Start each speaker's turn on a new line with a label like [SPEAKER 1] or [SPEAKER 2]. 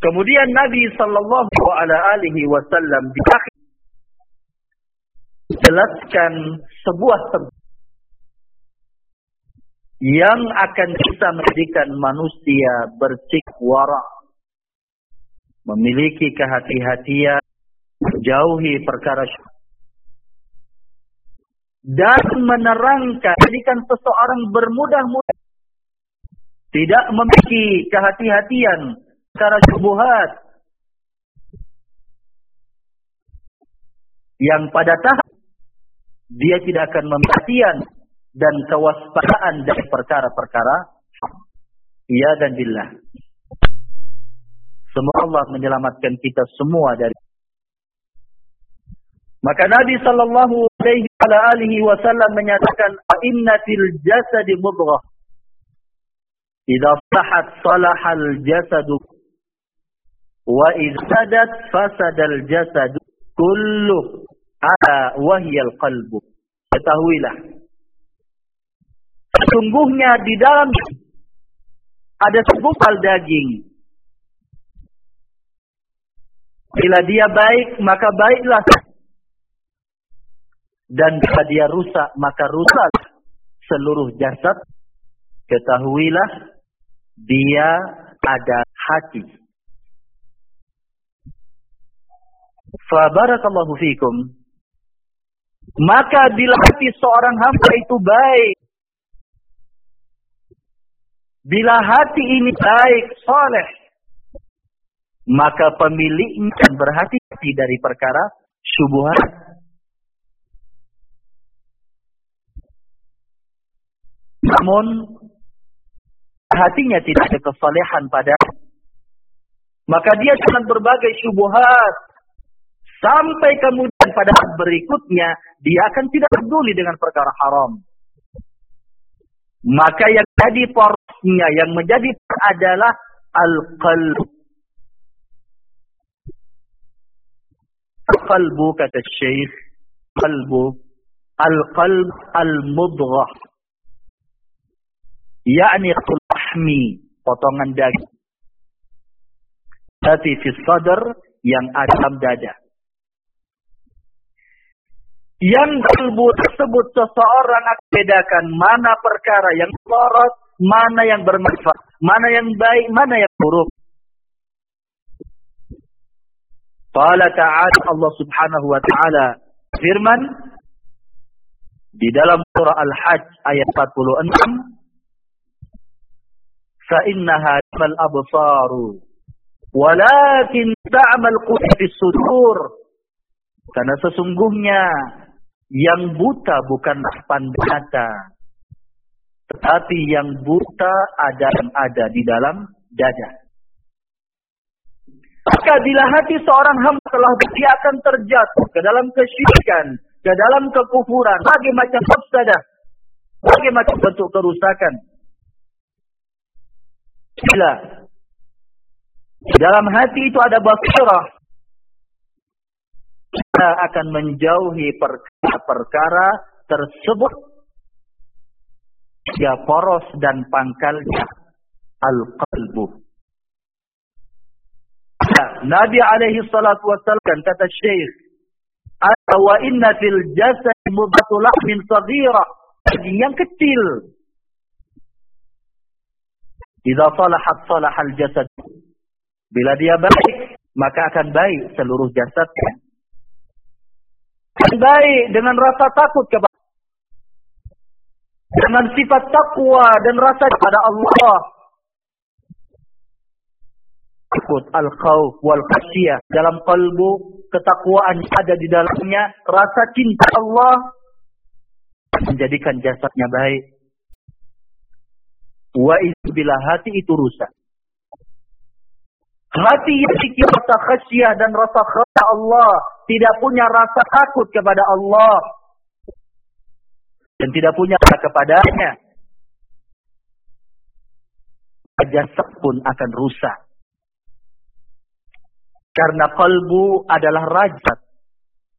[SPEAKER 1] Kemudian Nabi sallallahu alaihi wasallam jelaskan sebuah sebab yang akan bisa menjadikan manusia bersikap wara, memiliki kehati-hatian, menjauhi perkara dan menerangkan, jadikan seseorang bermudah-mudah, tidak memiliki kehati-hatian perkara syubhat, yang pada tahap dia tidak akan memperhatikan dan kewaspadaan dari perkara-perkara iya dan billah. Semoga Allah menyelamatkan kita semua dari. Maka Nabi sallallahu alaihi wasallam menyatakan, inna fil jasadi mudghah idza sahat salahal jasadu wa idza fasadat fasadal jasadu kullu ala wahyal qalbu. Ketahuilah, sesungguhnya di dalam ada segumpal daging. Bila dia baik, maka baiklah. Dan bila dia rusak, maka rusak seluruh jasad. Ketahuilah, dia ada hati. Fa barakallahu fikum. Maka bila hati seorang hamba itu baik, bila hati ini baik, saleh, maka pemiliknya akan berhati-hati dari perkara syubhat. Namun hatinya tidak ada kesalehan pada, maka dia dengan berbagai syubhat sampai kemudian pada saat berikutnya dia akan tidak peduli dengan perkara haram. Maka yang jadi porosnya, yang menjadi adalah al-qalb. Qalbu kata Syekh, qalbu, al-qalb al-mudghah, yakni lahmi, potongan daging, tapi fi sadr, yang ada dalam dada. Yang kalbu tersebut seseorang akan bedakan mana perkara yang mudarat, mana yang bermanfaat, mana yang baik, mana yang buruk. Qala ta'ala, Allah subhanahu wa ta'ala firman di dalam surah Al-Hajj ayat 46, فَإِنَّهَا تَعْمَى الْأَبْصَارُ وَلَكِنْ تَعْمَى الْقُلُوبُ فِي الصُّدُورِ. Karena sesungguhnya yang buta bukanlah pandang mata, tetapi yang buta ada di dalam dada. Maka bila hati seorang hamba telah dia akan terjatuh ke dalam kesyirikan, ke dalam kekufuran, berbagai macam mafsadah, berbagai macam bentuk kerusakan. Bila di dalam hati itu ada basirah, kita akan menjauhi perkara-perkara tersebut. Ya, poros dan pangkalnya al-qalbu. Nabi alaihi salatu wassalam kata Syekh, wa inna fil jasad mudghatan lahmin saghirah, daging yang kecil. Idza salahat salahal jasad. Bila dia baik, maka akan baik seluruh jasadnya. Akan baik dengan rasa takut kepada, dengan sifat takwa dan rasa kepada Allah. Takut, al-khawf wal khasyah dalam kalbu, ketakwaan ada di dalamnya, rasa cinta Allah menjadikan jasadnya baik. Wa bila hati itu rusak, hati yang memiliki rasa khasyah dan rasa khasyah Allah, tidak punya rasa takut kepada Allah dan tidak punya rasa kepadanya, jasad pun akan rusak. Karena kalbu adalah rajat,